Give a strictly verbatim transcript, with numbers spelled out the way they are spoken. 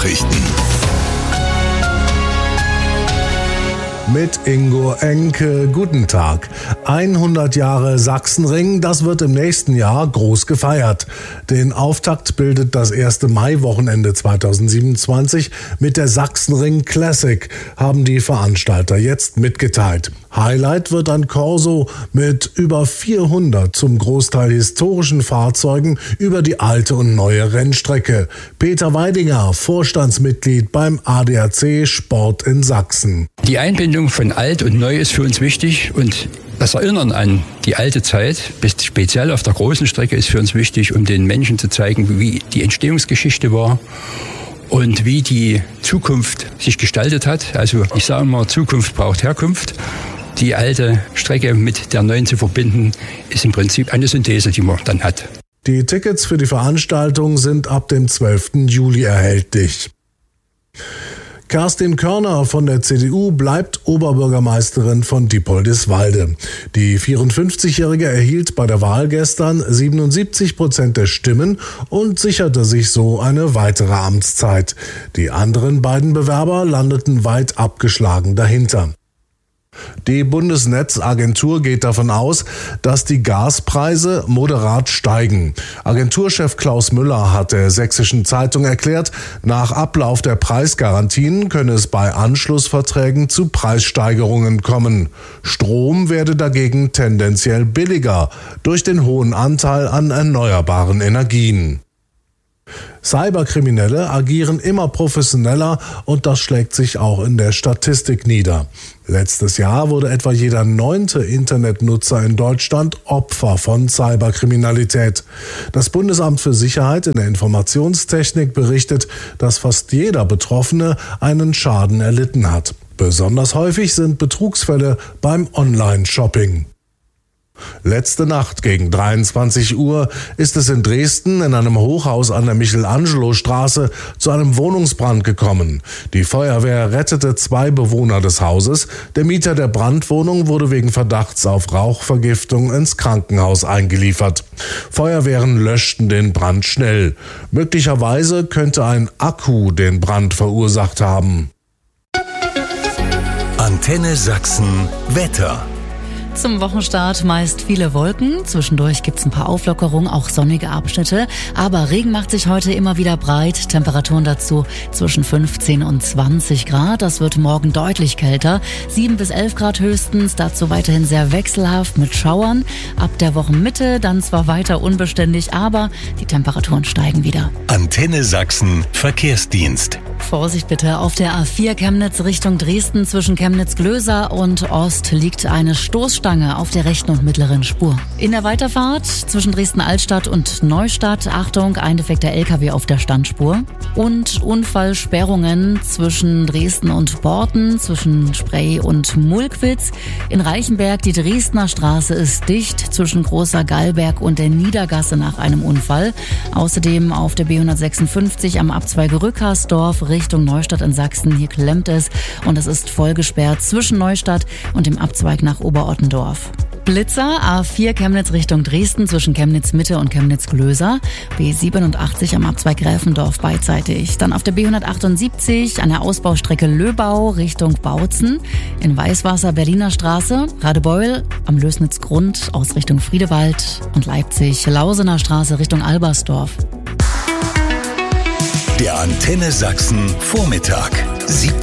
Nachrichten. Mit Ingo Enke, guten Tag. hundert Jahre Sachsenring, das wird im nächsten Jahr groß gefeiert. Den Auftakt bildet das erste Maiwochenende zweitausendsiebenundzwanzig mit der Sachsenring Classic, haben die Veranstalter jetzt mitgeteilt. Highlight wird ein Corso mit über vierhundert zum Großteil historischen Fahrzeugen über die alte und neue Rennstrecke. Peter Weidinger, Vorstandsmitglied beim A D A C Sport in Sachsen. Die Einbindung von alt und neu ist für uns wichtig und das Erinnern an die alte Zeit, speziell auf der großen Strecke, ist für uns wichtig, um den Menschen zu zeigen, wie die Entstehungsgeschichte war und wie die Zukunft sich gestaltet hat. Also ich sage mal, Zukunft braucht Herkunft. Die alte Strecke mit der neuen zu verbinden, ist im Prinzip eine Synthese, die man dann hat. Die Tickets für die Veranstaltung sind ab dem zwölften Juli erhältlich. Kerstin Körner von der C D U bleibt Oberbürgermeisterin von Diepoldiswalde. Die vierundfünfzigjährige erhielt bei der Wahl gestern siebenundsiebzig Prozent der Stimmen und sicherte sich so eine weitere Amtszeit. Die anderen beiden Bewerber landeten weit abgeschlagen dahinter. Die Bundesnetzagentur geht davon aus, dass die Gaspreise moderat steigen. Agenturchef Klaus Müller hat der Sächsischen Zeitung erklärt, nach Ablauf der Preisgarantien könne es bei Anschlussverträgen zu Preissteigerungen kommen. Strom werde dagegen tendenziell billiger durch den hohen Anteil an erneuerbaren Energien. Cyberkriminelle agieren immer professioneller und das schlägt sich auch in der Statistik nieder. Letztes Jahr wurde etwa jeder neunte Internetnutzer in Deutschland Opfer von Cyberkriminalität. Das Bundesamt für Sicherheit in der Informationstechnik berichtet, dass fast jeder Betroffene einen Schaden erlitten hat. Besonders häufig sind Betrugsfälle beim Online-Shopping. Letzte Nacht gegen dreiundzwanzig Uhr ist es in Dresden in einem Hochhaus an der Michelangelo-Straße zu einem Wohnungsbrand gekommen. Die Feuerwehr rettete zwei Bewohner des Hauses. Der Mieter der Brandwohnung wurde wegen Verdachts auf Rauchvergiftung ins Krankenhaus eingeliefert. Feuerwehren löschten den Brand schnell. Möglicherweise könnte ein Akku den Brand verursacht haben. Antenne Sachsen Wetter. Zum Wochenstart meist viele Wolken. Zwischendurch gibt's ein paar Auflockerungen, auch sonnige Abschnitte. Aber Regen macht sich heute immer wieder breit. Temperaturen dazu zwischen fünfzehn und zwanzig Grad. Das wird morgen deutlich kälter. sieben bis elf Grad höchstens. Dazu weiterhin sehr wechselhaft mit Schauern. Ab der Wochenmitte dann zwar weiter unbeständig, aber die Temperaturen steigen wieder. Antenne Sachsen Verkehrsdienst. Vorsicht bitte, auf der A vier Chemnitz Richtung Dresden zwischen Chemnitz-Glöser und Ost liegt eine Stoßstange auf der rechten und mittleren Spur. In der Weiterfahrt zwischen Dresden-Altstadt und Neustadt, Achtung, ein defekter L K W auf der Standspur. Und Unfallsperrungen zwischen Dresden und Borten, zwischen Sprey und Mulkwitz. In Reichenberg, die Dresdner Straße ist dicht zwischen Großer Gallberg und der Niedergasse nach einem Unfall. Außerdem auf der B hundertsechsundfünfzig am Abzweige Rückharsdorf Richtung Neustadt in Sachsen. Hier klemmt es und es ist voll gesperrt zwischen Neustadt und dem Abzweig nach Oberottendorf. Blitzer, A vier Chemnitz Richtung Dresden zwischen Chemnitz Mitte und Chemnitz Glöser, B siebenundachtzig am Abzweig Gräfendorf beidseitig. Dann auf der B hundertachtundsiebzig an der Ausbaustrecke Löbau Richtung Bautzen, in Weißwasser Berliner Straße, Radebeul am Lößnitzgrund aus Richtung Friedewald und Leipzig Lausener Straße Richtung Albersdorf. Der Antenne Sachsen Vormittag, siebzehn